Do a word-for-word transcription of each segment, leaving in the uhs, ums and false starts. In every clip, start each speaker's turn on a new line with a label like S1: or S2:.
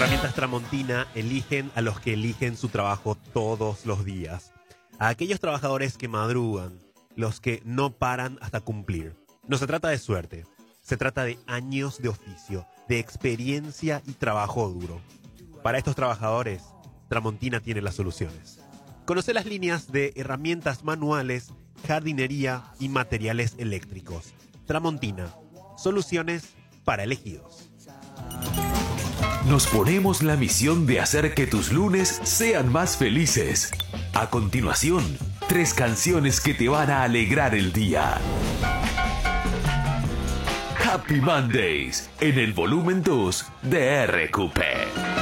S1: Herramientas Tramontina eligen a los que eligen su trabajo todos los días. A aquellos trabajadores que madrugan, los que no paran hasta cumplir. No se trata de suerte, se trata de años de oficio, de experiencia y trabajo duro. Para estos trabajadores, Tramontina tiene las soluciones. Conoce las líneas de herramientas manuales, jardinería y materiales eléctricos. Tramontina, soluciones para elegidos.
S2: Nos ponemos la misión de hacer que tus lunes sean más felices. A continuación, tres canciones que te van a alegrar el día. Happy Mondays, en el volumen dos de R Q P.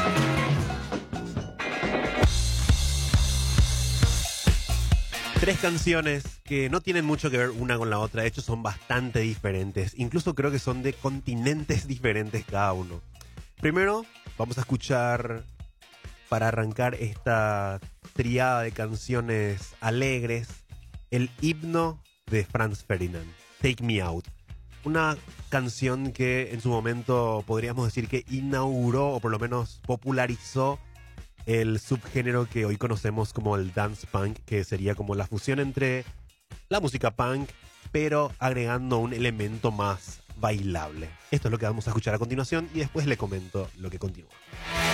S1: Tres canciones que no tienen mucho que ver una con la otra, de hecho son bastante diferentes, incluso creo que son de continentes diferentes cada uno. Primero vamos a escuchar, para arrancar esta triada de canciones alegres, el himno de Franz Ferdinand, Take Me Out. Una canción que en su momento podríamos decir que inauguró o por lo menos popularizó el subgénero que hoy conocemos como el dance punk, que sería como la fusión entre la música punk, pero agregando un elemento más bailable. Esto es lo que vamos a escuchar a continuación y después le comento lo que continúa.